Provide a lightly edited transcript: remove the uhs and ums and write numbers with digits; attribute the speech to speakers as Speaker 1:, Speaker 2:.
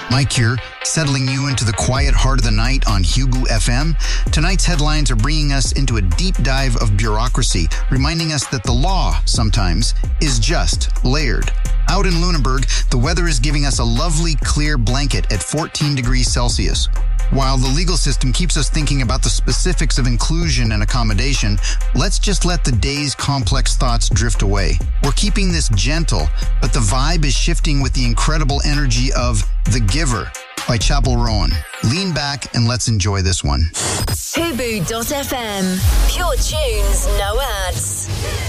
Speaker 1: Mike here, settling you into the quiet heart of the night on Hugo FM. Tonight's headlines are bringing us into a deep dive of bureaucracy, reminding us that the law sometimes is just layered. Out in Lunenburg, the weather is giving us a lovely clear blanket at 14 degrees Celsius. While the legal system keeps us thinking about the specifics of inclusion and accommodation, let's just let the day's complex thoughts drift away. We're keeping this gentle, but the vibe is shifting with the incredible energy of The Giver by Chapel Rowan. Lean back and let's enjoy this one.
Speaker 2: Hubu.fm. Pure tunes, no ads.